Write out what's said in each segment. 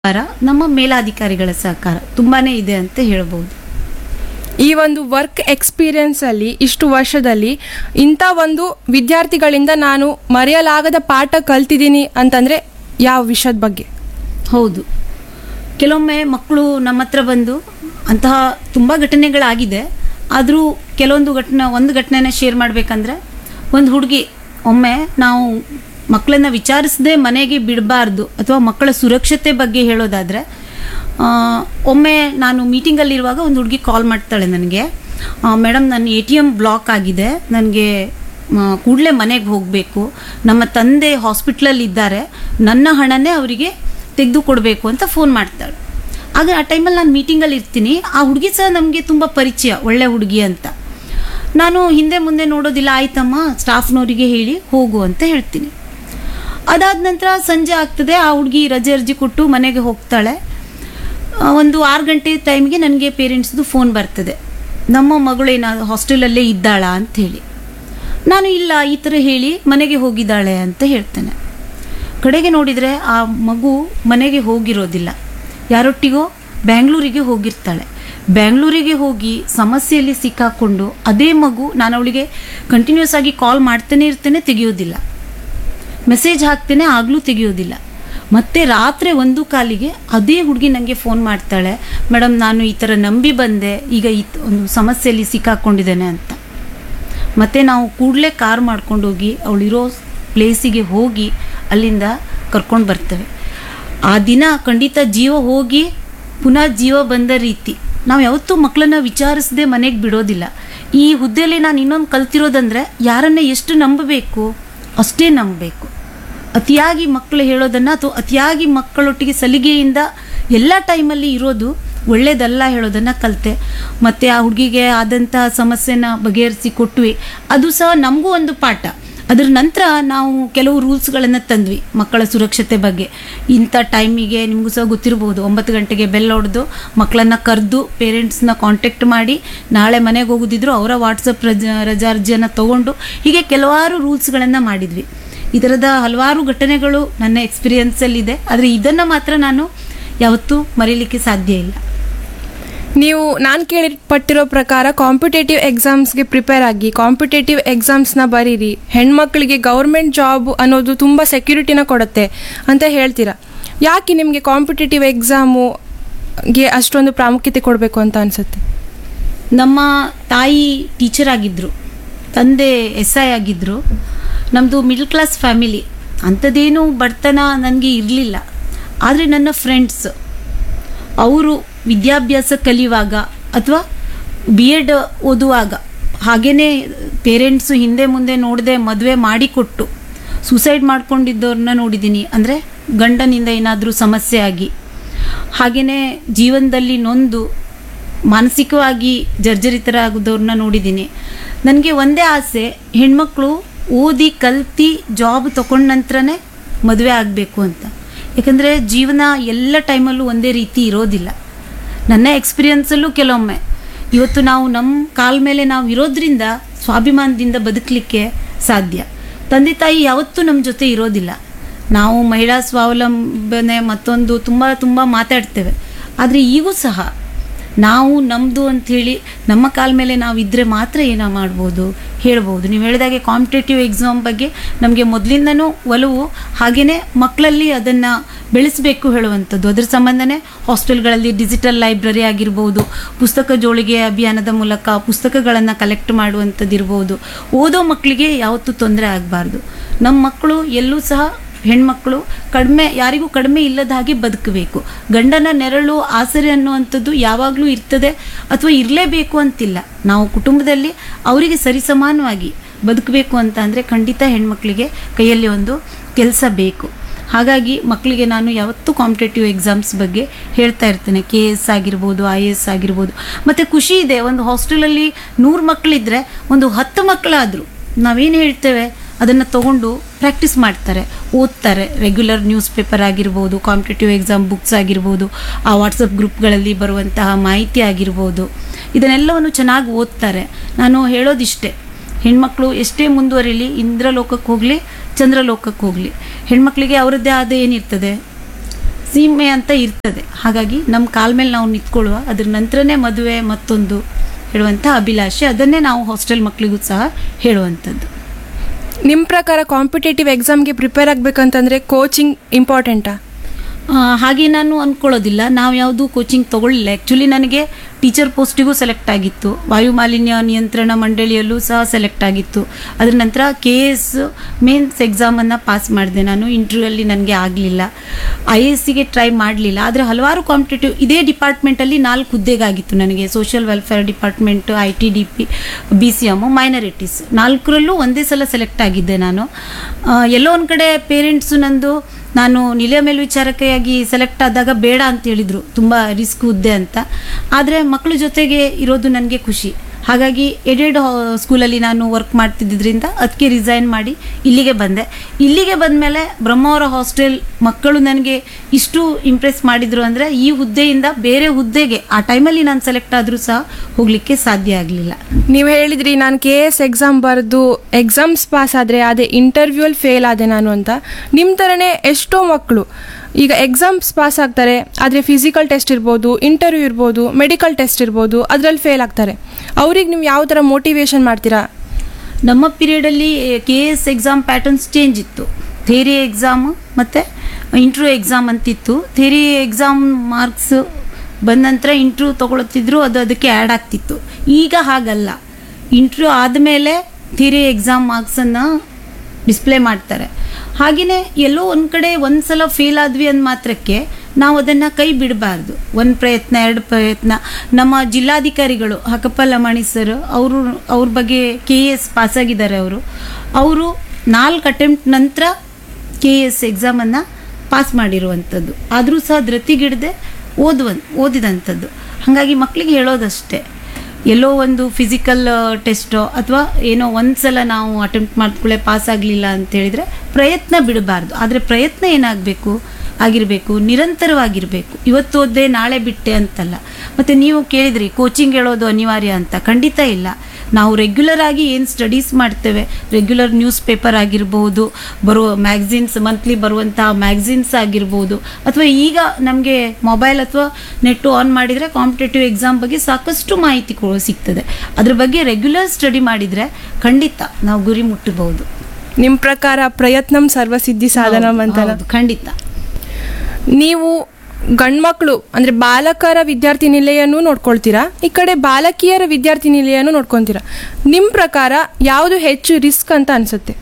ನಮ್ಮ ಮೇಲಾಧಿಕಾರಿಗಳ ಸಹಕಾರ ತುಂಬಾನೇ ಇದೆ ಅಂತ ಹೇಳ್ಬೋದು. ಈ ಒಂದು ವರ್ಕ್ ಎಕ್ಸ್ಪೀರಿಯನ್ಸ್ ಅಲ್ಲಿ ಇಷ್ಟು ವರ್ಷದಲ್ಲಿ ಇಂಥ ಒಂದು ವಿದ್ಯಾರ್ಥಿಗಳಿಂದ ನಾನು ಮರೆಯಲಾಗದ ಪಾಠ ಕಲ್ತಿದ್ದೀನಿ ಅಂತಂದ್ರೆ ಯಾವ ವಿಷಯದ ಬಗ್ಗೆ? ಹೌದು, ಕೆಲವೊಮ್ಮೆ ಮಕ್ಕಳು ನಮ್ಮ ಹತ್ರ ಬಂದು ಅಂತಹ ತುಂಬ ಘಟನೆಗಳಾಗಿದೆ. ಆದರೂ ಒಂದು ಘಟನೆನ ಶೇರ್ ಮಾಡಬೇಕಂದ್ರೆ, ಒಂದು ಹುಡುಗಿ ಒಮ್ಮೆ ನಾವು ಮಕ್ಕಳನ್ನ ವಿಚಾರಿಸದೆ ಮನೆಗೆ ಬಿಡಬಾರ್ದು ಅಥವಾ ಮಕ್ಕಳ ಸುರಕ್ಷತೆ ಬಗ್ಗೆ ಹೇಳೋದಾದರೆ, ಒಮ್ಮೆ ನಾನು ಮೀಟಿಂಗಲ್ಲಿರುವಾಗ ಒಂದು ಹುಡುಗಿ ಕಾಲ್ ಮಾಡ್ತಾಳೆ ನನಗೆ, ಮೇಡಮ್ ನನ್ನ ATM ಬ್ಲಾಕ್ ಆಗಿದೆ, ನನಗೆ ಕೂಡಲೇ ಮನೆಗೆ ಹೋಗಬೇಕು, ನಮ್ಮ ತಂದೆ ಹಾಸ್ಪಿಟ್ಲಲ್ಲಿ ಇದ್ದಾರೆ, ನನ್ನ ಹಣನೇ ಅವರಿಗೆ ತೆಗೆದು ಕೊಡಬೇಕು ಅಂತ ಫೋನ್ ಮಾಡ್ತಾಳೆ. ಆಗ ಆ ಟೈಮಲ್ಲಿ ನಾನು ಮೀಟಿಂಗಲ್ಲಿ ಇರ್ತೀನಿ. ಆ ಹುಡುಗಿ ಸಹ ನಮಗೆ ತುಂಬ ಪರಿಚಯ, ಒಳ್ಳೆ ಹುಡುಗಿ ಅಂತ. ನಾನು ಹಿಂದೆ ಮುಂದೆ ನೋಡೋದಿಲ್ಲ, ಆಯ್ತಮ್ಮ ಸ್ಟಾಫ್ನವರಿಗೆ ಹೇಳಿ ಹೋಗು ಅಂತ ಹೇಳ್ತೀನಿ. ಅದಾದ ನಂತರ ಸಂಜೆ ಆಗ್ತದೆ, ಆ ಹುಡುಗಿ ರಜೆ ಅರ್ಜಿ ಕೊಟ್ಟು ಮನೆಗೆ ಹೋಗ್ತಾಳೆ. ಒಂದು 6 ಗಂಟೆ ಟೈಮ್ಗೆ ನನಗೆ ಪೇರೆಂಟ್ಸ್ದು ಫೋನ್ ಬರ್ತದೆ, ನಮ್ಮ ಮಗಳು ಏನಾದ್ರು ಹಾಸ್ಟೆಲಲ್ಲೇ ಇದ್ದಾಳಾ ಅಂಥೇಳಿ. ನಾನು ಇಲ್ಲ, ಈ ಥರ ಹೇಳಿ ಮನೆಗೆ ಹೋಗಿದ್ದಾಳೆ ಅಂತ ಹೇಳ್ತೇನೆ. ಕಡೆಗೆ ನೋಡಿದರೆ ಆ ಮಗು ಮನೆಗೆ ಹೋಗಿರೋದಿಲ್ಲ, ಯಾರೊಟ್ಟಿಗೋ ಬ್ಯಾಂಗ್ಳೂರಿಗೆ ಹೋಗಿರ್ತಾಳೆ. ಬ್ಯಾಂಗ್ಳೂರಿಗೆ ಹೋಗಿ ಸಮಸ್ಯೆಯಲ್ಲಿ ಸಿಕ್ಕಾಕೊಂಡು ಅದೇ ಮಗು, ನಾನು ಅವಳಿಗೆ ಕಂಟಿನ್ಯೂಸ್ ಆಗಿ ಕಾಲ್ ಮಾಡ್ತಾನೆ ಇರ್ತೇನೆ, ತೆಗೆಯೋದಿಲ್ಲ. ಮೆಸೇಜ್ ಹಾಕ್ತೇನೆ, ಆಗಲೂ ತೆಗೆಯೋದಿಲ್ಲ. ಮತ್ತೆ ರಾತ್ರಿ 1 ಅದೇ ಹುಡುಗಿ ನನಗೆ ಫೋನ್ ಮಾಡ್ತಾಳೆ, ಮೇಡಮ್ ನಾನು ಈ ಥರ ನಂಬಿ ಬಂದೆ, ಈಗ ಒಂದು ಸಮಸ್ಯೆಯಲ್ಲಿ ಸಿಕ್ಕಾಕೊಂಡಿದ್ದೇನೆ ಅಂತ. ಮತ್ತು ನಾವು ಕೂಡಲೇ ಕಾರ್ ಮಾಡ್ಕೊಂಡು ಹೋಗಿ ಅವಳಿರೋ ಪ್ಲೇಸಿಗೆ ಹೋಗಿ ಅಲ್ಲಿಂದ ಕರ್ಕೊಂಡು ಬರ್ತೇವೆ. ಆ ದಿನ ಖಂಡಿತ ಜೀವ ಹೋಗಿ ಪುನಃ ಜೀವ ಬಂದ ರೀತಿ. ನಾವು ಯಾವತ್ತೂ ಮಕ್ಕಳನ್ನ ವಿಚಾರಿಸದೆ ಮನೆಗೆ ಬಿಡೋದಿಲ್ಲ. ಈ ಹುದ್ದೆಯಲ್ಲಿ ನಾನು ಇನ್ನೊಂದು ಕಲ್ತಿರೋದಂದರೆ, ಯಾರನ್ನ ಎಷ್ಟು ನಂಬಬೇಕು ಅಷ್ಟೇ ನಂಬಬೇಕು. ಅತಿಯಾಗಿ ಮಕ್ಕಳು ಹೇಳೋದನ್ನು ಅಥವಾ ಅತಿಯಾಗಿ ಮಕ್ಕಳೊಟ್ಟಿಗೆ ಸಲಿಗೆಯಿಂದ ಎಲ್ಲ ಟೈಮಲ್ಲಿ ಇರೋದು ಒಳ್ಳೇದಲ್ಲ ಹೇಳೋದನ್ನು ಕಲಿತೆ. ಮತ್ತು ಆ ಹುಡುಗಿಗೆ ಆದಂಥ ಸಮಸ್ಯೆನ ಬಗೆಹರಿಸಿ ಕೊಟ್ವಿ. ಅದು ಸಹ ನಮಗೂ ಒಂದು ಪಾಠ. ಅದರ ನಂತರ ನಾವು ಕೆಲವು ರೂಲ್ಸ್ಗಳನ್ನು ತಂದ್ವಿ ಮಕ್ಕಳ ಸುರಕ್ಷತೆ ಬಗ್ಗೆ. ಇಂಥ ಟೈಮಿಗೆ ನಿಮಗೂ ಸಹ ಗೊತ್ತಿರ್ಬೋದು, 9 ಗಂಟೆಗೆ ಬೆಲ್ ಹೊಡೆದು ಮಕ್ಕಳನ್ನು ಕರೆದು ಪೇರೆಂಟ್ಸ್ನ ಕಾಂಟ್ಯಾಕ್ಟ್ ಮಾಡಿ ನಾಳೆ ಮನೆಗೆ ಹೋಗೋದಿದ್ರು ಅವರ ವಾಟ್ಸಪ್ ರಜಾ ಅರ್ಜಿಯನ್ನು ತೊಗೊಂಡು, ಹೀಗೆ ಕೆಲವಾರು ರೂಲ್ಸ್ಗಳನ್ನು ಮಾಡಿದ್ವಿ. ಈ ಥರದ ಹಲವಾರು ಘಟನೆಗಳು ನನ್ನ ಎಕ್ಸ್ಪೀರಿಯನ್ಸಲ್ಲಿದೆ. ಆದರೆ ಇದನ್ನು ಮಾತ್ರ ನಾನು ಯಾವತ್ತೂ ಮರೀಲಿಕ್ಕೆ ಸಾಧ್ಯ ಇಲ್ಲ. ನೀವು ನಾನು ಕೇಳಿಪಟ್ಟಿರೋ ಪ್ರಕಾರ ಕಾಂಪಿಟೇಟಿವ್ ಎಕ್ಸಾಮ್ಸ್ಗೆ ಪ್ರಿಪೇರ್ ಆಗಿ ಕಾಂಪಿಟೇಟಿವ್ ಎಕ್ಸಾಮ್ಸ್ನ ಬರೀರಿ, ಹೆಣ್ಮಕ್ಳಿಗೆ ಗೌರ್ಮೆಂಟ್ ಜಾಬ್ ಅನ್ನೋದು ತುಂಬ ಸೆಕ್ಯೂರಿಟಿನ ಕೊಡುತ್ತೆ ಅಂತ ಹೇಳ್ತೀರಾ. ಯಾಕೆ ನಿಮಗೆ ಕಾಂಪಿಟೇಟಿವ್ ಎಕ್ಸಾಮುಗೆ ಅಷ್ಟೊಂದು ಪ್ರಾಮುಖ್ಯತೆ ಕೊಡಬೇಕು ಅಂತ ಅನಿಸುತ್ತೆ? ನಮ್ಮ ತಾಯಿ ಟೀಚರ್ ಆಗಿದ್ದರು, ತಂದೆ SI ಆಗಿದ್ದರು. ನಮ್ಮದು ಮಿಡ್ಲ್ ಕ್ಲಾಸ್ ಫ್ಯಾಮಿಲಿ, ಅಂಥದ್ದೇನು ಬಡತನ ನನಗೆ ಇರಲಿಲ್ಲ. ಆದರೆ ನನ್ನ ಫ್ರೆಂಡ್ಸ್ ಅವರು ವಿದ್ಯಾಭ್ಯಾಸ ಕಲಿಯುವಾಗ ಅಥವಾ BEd ಓದುವಾಗ ಹಾಗೆಯೇ ಪೇರೆಂಟ್ಸು ಹಿಂದೆ ಮುಂದೆ ನೋಡದೆ ಮದುವೆ ಮಾಡಿಕೊಟ್ಟು ಸೂಸೈಡ್ ಮಾಡ್ಕೊಂಡಿದ್ದವ್ರನ್ನ ನೋಡಿದ್ದೀನಿ. ಅಂದರೆ ಗಂಡನಿಂದ ಏನಾದರೂ ಸಮಸ್ಯೆ ಆಗಿ, ಹಾಗೆಯೇ ಜೀವನದಲ್ಲಿ ನೊಂದು ಮಾನಸಿಕವಾಗಿ ಜರ್ಜರಿತರಾಗೋದವ್ರನ್ನ ನೋಡಿದ್ದೀನಿ. ನನಗೆ ಒಂದೇ ಆಸೆ, ಹೆಣ್ಮಕ್ಳು ಓದಿ ಕಲ್ತು ಜಾಬ್ ತಗೊಂಡ ನಂತರನೇ ಮದುವೆ ಆಗಬೇಕು ಅಂತ. ಯಾಕಂದರೆ ಜೀವನ ಎಲ್ಲ ಟೈಮಲ್ಲೂ ಒಂದೇ ರೀತಿ ಇರೋದಿಲ್ಲ. ನನ್ನ ಎಕ್ಸ್ಪೀರಿಯನ್ಸಲ್ಲೂ ಕೆಲವೊಮ್ಮೆ ಇವತ್ತು ನಾವು ನಮ್ಮ ಕಾಲ ಮೇಲೆ ನಾವು ಇರೋದ್ರಿಂದ ಸ್ವಾಭಿಮಾನದಿಂದ ಬದುಕಲಿಕ್ಕೆ ಸಾಧ್ಯ. ತಂದೆ ತಾಯಿ ಯಾವತ್ತೂ ನಮ್ಮ ಜೊತೆ ಇರೋದಿಲ್ಲ. ನಾವು ಮಹಿಳಾ ಸ್ವಾವಲಂಬನೆ ಮತ್ತೊಂದು ತುಂಬ ಮಾತಾಡ್ತೇವೆ. ಆದರೆ ಈಗೂ ಸಹ ನಾವು ನಮ್ಮದು ಅಂಥೇಳಿ ನಮ್ಮ ಕಾಲ ಮೇಲೆ ನಾವು ಇದ್ದರೆ ಮಾತ್ರ ಏನೋ ಮಾಡ್ಬೋದು, ಹೇಳ್ಬೋದು. ನೀವು ಹೇಳಿದಾಗೆ ಕಾಂಪಿಟೇಟಿವ್ ಎಕ್ಸಾಮ್ ಬಗ್ಗೆ ನಮಗೆ ಮೊದಲಿಂದನೂ ಒಲವು, ಹಾಗೆಯೇ ಮಕ್ಕಳಲ್ಲಿ ಅದನ್ನು ಬೆಳೆಸಬೇಕು ಹೇಳುವಂಥದ್ದು. ಅದರ ಸಂಬಂಧನೇ ಹಾಸ್ಟೆಲ್ಗಳಲ್ಲಿ ಡಿಜಿಟಲ್ ಲೈಬ್ರರಿ ಆಗಿರ್ಬೋದು, ಪುಸ್ತಕ ಜೋಳಿಗೆ ಅಭಿಯಾನದ ಮೂಲಕ ಪುಸ್ತಕಗಳನ್ನು ಕಲೆಕ್ಟ್ ಮಾಡುವಂಥದ್ದು ಇರ್ಬೋದು. ಓದೋ ಮಕ್ಕಳಿಗೆ ಯಾವತ್ತೂ ತೊಂದರೆ ಆಗಬಾರ್ದು. ನಮ್ಮ ಮಕ್ಕಳು ಎಲ್ಲೂ ಸಹ ಹೆಣ್ಮಕ್ಳು ಯಾರಿಗೂ ಕಡಿಮೆ ಇಲ್ಲದ ಹಾಗೆ ಬದುಕಬೇಕು. ಗಂಡನ ನೆರಳು ಆಸರೆ ಅನ್ನುವಂಥದ್ದು ಯಾವಾಗಲೂ ಇರ್ತದೆ ಅಥವಾ ಇರಲೇಬೇಕು ಅಂತಿಲ್ಲ. ನಾವು ಕುಟುಂಬದಲ್ಲಿ ಅವರಿಗೆ ಸರಿಸಮಾನವಾಗಿ ಬದುಕಬೇಕು ಅಂತ ಅಂದರೆ ಖಂಡಿತ ಹೆಣ್ಮಕ್ಳಿಗೆ ಕೈಯಲ್ಲಿ ಒಂದು ಕೆಲಸ ಬೇಕು. ಹಾಗಾಗಿ ಮಕ್ಕಳಿಗೆ ನಾನು ಯಾವತ್ತೂ ಕಾಂಪಿಟೇಟಿವ್ ಎಕ್ಸಾಮ್ಸ್ ಬಗ್ಗೆ ಹೇಳ್ತಾ ಇರ್ತೇನೆ. KS ಆಗಿರ್ಬೋದು, IAS ಆಗಿರ್ಬೋದು. ಮತ್ತು ಖುಷಿ ಇದೆ, ಒಂದು ಹಾಸ್ಟೆಲಲ್ಲಿ 100 ಮಕ್ಕಳಿದ್ರೆ ಒಂದು 10 ಮಕ್ಕಳಾದರೂ ನಾವೇನು ಹೇಳ್ತೇವೆ ಅದನ್ನು ತಗೊಂಡು ಪ್ರಾಕ್ಟೀಸ್ ಮಾಡ್ತಾರೆ, ಓದ್ತಾರೆ. ರೆಗ್ಯುಲರ್ ನ್ಯೂಸ್ ಪೇಪರ್ ಆಗಿರ್ಬೋದು, ಕಾಂಪಿಟೇಟಿವ್ ಎಕ್ಸಾಮ್ ಬುಕ್ಸ್ ಆಗಿರ್ಬೋದು, ಆ ವಾಟ್ಸಪ್ ಗ್ರೂಪ್ಗಳಲ್ಲಿ ಬರುವಂತಹ ಮಾಹಿತಿ ಆಗಿರ್ಬೋದು, ಇದನ್ನೆಲ್ಲವನ್ನು ಚೆನ್ನಾಗಿ ಓದ್ತಾರೆ. ನಾನು ಹೇಳೋದಿಷ್ಟೇ, ಹೆಣ್ಮಕ್ಳು ಎಷ್ಟೇ ಮುಂದುವರಿಲಿ, ಇಂದ್ರಲೋಕಕ್ಕೆ ಹೋಗಲಿ ಚಂದ್ರಲೋಕಕ್ಕೆ ಹೋಗಲಿ, ಹೆಣ್ಮಕ್ಳಿಗೆ ಅವರದ್ದೇ ಆದ ಏನಿರ್ತದೆ ಸೀಮೆ ಅಂತ ಇರ್ತದೆ. ಹಾಗಾಗಿ ನಮ್ಮ ಕಾಲ ಮೇಲೆ ನಾವು ನಿಂತ್ಕೊಳ್ಳುವ, ಅದ್ರ ನಂತರನೇ ಮದುವೆ ಮತ್ತೊಂದು ಹೇಳುವಂಥ ಅಭಿಲಾಷೆ, ಅದನ್ನೇ ನಾವು ಹಾಸ್ಟೆಲ್ ಮಕ್ಕಳಿಗೂ ಸಹ ಹೇಳುವಂಥದ್ದು. ನಿಮ್ಮ ಪ್ರಕಾರ ಕಾಂಪಿಟೇಟಿವ್ ಎಕ್ಸಾಮ್ಗೆ ಪ್ರಿಪೇರ್ ಆಗಬೇಕಂತಂದರೆ ಕೋಚಿಂಗ್ ಇಂಪಾರ್ಟೆಂಟಾ? ಹಾಗೆ ನಾನು ಅಂದ್ಕೊಳ್ಳೋದಿಲ್ಲ. ನಾವು ಯಾವುದೂ ಕೋಚಿಂಗ್ ತೊಗೊಳ್ಳಿಲ್ಲ. ಆ್ಯಕ್ಚುಲಿ ನನಗೆ ಟೀಚರ್ ಪೋಸ್ಟಿಗೂ ಸೆಲೆಕ್ಟ್ ಆಗಿತ್ತು, ವಾಯು ಮಾಲಿನ್ಯ ನಿಯಂತ್ರಣ ಮಂಡಳಿಯಲ್ಲೂ ಸಹ ಸೆಲೆಕ್ಟ್ ಆಗಿತ್ತು. ಅದರ ನಂತರ KS ಮೇನ್ಸ್ ಎಕ್ಸಾಮನ್ನು ಪಾಸ್ ಮಾಡಿದೆ ನಾನು. ಇಂಟರ್ವ್ಯೂಯಲ್ಲಿ ನನಗೆ ಆಗಲಿಲ್ಲ. IASಗೆ ಟ್ರೈ ಮಾಡಲಿಲ್ಲ. ಆದರೆ ಹಲವಾರು ಕಾಂಪಿಟೇಟಿವ್ ಇದೇ ಡಿಪಾರ್ಟ್ಮೆಂಟಲ್ಲಿ 4 ಹುದ್ದೆಗಾಗಿತ್ತು ನನಗೆ. Social welfare department, ITDP, BCM, minorities 4ರಲ್ಲೂ ಒಂದೇ ಸಲ ಸೆಲೆಕ್ಟ್ ಆಗಿದ್ದೆ ನಾನು. ಎಲ್ಲೋ ಒಂದು ಕಡೆ ಪೇರೆಂಟ್ಸು ನಂದು ನಾನು ನಿಲಯ ಮೇಲ್ವಿಚಾರಕಿಯಾಗಿ ಸೆಲೆಕ್ಟ್ ಆದಾಗ ಬೇಡ ಅಂತ ಹೇಳಿದರು, ತುಂಬ ರಿಸ್ಕ್ ಹುದ್ದೆ ಅಂತ. ಆದರೆ ಮಕ್ಕಳ ಜೊತೆಗೆ ಇರೋದು ನನಗೆ ಖುಷಿ. ಹಾಗಾಗಿ ಎಡೆಡ್ ಸ್ಕೂಲಲ್ಲಿ ನಾನು ವರ್ಕ್ ಮಾಡ್ತಿದ್ದರಿಂದ ಅದಕ್ಕೆ ರಿಸೈನ್ ಮಾಡಿ ಇಲ್ಲಿಗೆ ಬಂದೆ. ಇಲ್ಲಿಗೆ ಬಂದಮೇಲೆ ಬ್ರಹ್ಮಾವರ ಹಾಸ್ಟೆಲ್ ಮಕ್ಕಳು ನನಗೆ ಇಷ್ಟು ಇಂಪ್ರೆಸ್ ಮಾಡಿದರು ಅಂದರೆ ಈ ಹುದ್ದೆಯಿಂದ ಬೇರೆ ಹುದ್ದೆಗೆ ಆ ಟೈಮಲ್ಲಿ ನಾನು ಸೆಲೆಕ್ಟ್ ಆದರೂ ಸಹ ಹೋಗಲಿಕ್ಕೆ ಸಾಧ್ಯ ಆಗಲಿಲ್ಲ. ನೀವು ಹೇಳಿದ್ರಿ ನಾನು KS ಎಕ್ಸಾಮ್ ಬರೆದು ಎಕ್ಸಾಮ್ಸ್ ಪಾಸ್ ಆದರೆ ಅದೇ ಇಂಟರ್ವ್ಯೂಲ್ಲಿ ಫೇಲ್ ಆದೆ ನಾನು ಅಂತ. ನಿಮ್ಮ ಥರನೇ ಎಷ್ಟೋ ಮಕ್ಕಳು ಈಗ ಎಕ್ಸಾಮ್ಸ್ ಪಾಸ್ ಆಗ್ತಾರೆ, ಆದರೆ ಫಿಸಿಕಲ್ ಟೆಸ್ಟ್ ಇರ್ಬೋದು, ಇಂಟರ್ವ್ಯೂ ಇರ್ಬೋದು, ಮೆಡಿಕಲ್ ಟೆಸ್ಟ್ ಇರ್ಬೋದು, ಅದರಲ್ಲಿ ಫೇಲ್ ಆಗ್ತಾರೆ. ಅವ್ರಿಗೆ ನೀವು ಯಾವ ಥರ ಮೋಟಿವೇಶನ್ ಮಾಡ್ತೀರಾ? ನಮ್ಮ ಪೀರಿಯಡಲ್ಲಿ KS ಎಕ್ಸಾಮ್ ಪ್ಯಾಟರ್ನ್ಸ್ ಚೇಂಜ್ ಇತ್ತು. ಥಿಯರಿ ಎಕ್ಸಾಮ್ ಮತ್ತು ಇಂಟರ್ವ್ಯೂ ಎಕ್ಸಾಮ್ ಅಂತಿತ್ತು. ಥಿಯರಿ ಎಕ್ಸಾಮ್ ಮಾರ್ಕ್ಸ್ ಬಂದ ನಂತರ ಇಂಟರ್ವ್ಯೂ ತೊಗೊಳ್ತಿದ್ರು, ಅದಕ್ಕೆ ಆ್ಯಡ್ ಆಗ್ತಿತ್ತು. ಈಗ ಹಾಗಲ್ಲ. ಇಂಟರ್ವ್ಯೂ ಆದಮೇಲೆ ಥಿಯರಿ ಎಕ್ಸಾಮ್ ಮಾರ್ಕ್ಸನ್ನು ಡಿಸ್ಪ್ಲೇ ಮಾಡ್ತಾರೆ. ಹಾಗೆಯೇ ಎಲ್ಲೋ ಒಂದು ಕಡೆ ಒಂದು ಸಲ ಫೇಲ್ ಆದ್ವಿ ಅಂದ ಮಾತ್ರಕ್ಕೆ ನಾವು ಅದನ್ನು ಕೈ ಬಿಡಬಾರ್ದು. 1 ಪ್ರಯತ್ನ 2 ಪ್ರಯತ್ನ. ನಮ್ಮ ಜಿಲ್ಲಾಧಿಕಾರಿಗಳು ಹಕಪ್ಪ ಲಮಾಣಿ ಸರ್ ಅವ್ರ ಬಗ್ಗೆ KS ಪಾಸಾಗಿದ್ದಾರೆ. ಅವರು 4 ಅಟೆಂಪ್ಟ್ ನಂತರ KS ಎಕ್ಸಾಮನ್ನು ಪಾಸ್ ಮಾಡಿರುವಂಥದ್ದು. ಆದರೂ ಸಹ ಧೃತಿಗಿಡದೆ ಓದಿದಂಥದ್ದು. ಹಾಗಾಗಿ ಮಕ್ಕಳಿಗೆ ಹೇಳೋದಷ್ಟೇ, ಎಲ್ಲೋ ಒಂದು ಫಿಸಿಕಲ್ ಟೆಸ್ಟೋ ಅಥವಾ ಏನೋ ಒಂದು ಸಲ ನಾವು ಅಟೆಂಪ್ಟ್ ಮಾಡ್ಕೊಳ್ಳೆ ಪಾಸ್ ಆಗಲಿಲ್ಲ ಅಂತ ಹೇಳಿದರೆ ಪ್ರಯತ್ನ ಬಿಡಬಾರ್ದು. ಆದರೆ ಪ್ರಯತ್ನ ಏನಾಗಬೇಕು ಆಗಿರಬೇಕು, ನಿರಂತರವಾಗಿರಬೇಕು. ಇವತ್ತು ಓದ್ದೆ ನಾಳೆ ಬಿಟ್ಟೆ ಅಂತಲ್ಲ. ಮತ್ತು ನೀವು ಕೇಳಿದ್ರಿ ಕೋಚಿಂಗ್ ಹೇಳೋದು ಅನಿವಾರ್ಯ ಅಂತ. ಖಂಡಿತ ಇಲ್ಲ. ನಾವು ರೆಗ್ಯುಲರ್ ಆಗಿ ಏನು ಸ್ಟಡೀಸ್ ಮಾಡ್ತೇವೆ, ರೆಗ್ಯುಲರ್ ನ್ಯೂಸ್ ಪೇಪರ್ ಆಗಿರ್ಬೋದು, ಬರುವ ಮ್ಯಾಗ್ಝಿನ್ಸ್, ಮಂತ್ಲಿ ಬರುವಂಥ ಮ್ಯಾಗ್ಝಿನ್ಸ್ ಆಗಿರ್ಬೋದು, ಅಥವಾ ಈಗ ನಮಗೆ ಮೊಬೈಲ್ ಅಥವಾ ನೆಟ್ಟು ಆನ್ ಮಾಡಿದರೆ ಕಾಂಪಿಟೇಟಿವ್ ಎಕ್ಸಾಮ್ ಬಗ್ಗೆ ಸಾಕಷ್ಟು ಮಾಹಿತಿ ಸಿಗ್ತದೆ. ಅದ್ರ ಬಗ್ಗೆ ರೆಗ್ಯುಲರ್ ಸ್ಟಡಿ ಮಾಡಿದರೆ ಖಂಡಿತ ನಾವು ಗುರಿ ಮುಟ್ಟಬಹುದು. ನಿಮ್ಮ ಪ್ರಕಾರ ಪ್ರಯತ್ನಂ ಸರ್ವಸಿದ್ಧಿ ಸಾಧನಂ ಅಂತಲ್ಲ? ಖಂಡಿತ. ನೀವು ಗಂಡ್ಮಕ್ಳು ಅಂದರೆ ಬಾಲಕರ ವಿದ್ಯಾರ್ಥಿ ನಿಲಯನೂ ನೋಡ್ಕೊಳ್ತೀರಾ, ಈ ಕಡೆ ಬಾಲಕಿಯರ ವಿದ್ಯಾರ್ಥಿ ನಿಲಯನೂ ನೋಡ್ಕೊತೀರಾ. ನಿಮ್ಮ ಪ್ರಕಾರ ಯಾವುದು ಹೆಚ್ಚು ರಿಸ್ಕ್ ಅಂತ ಅನಿಸುತ್ತೆ?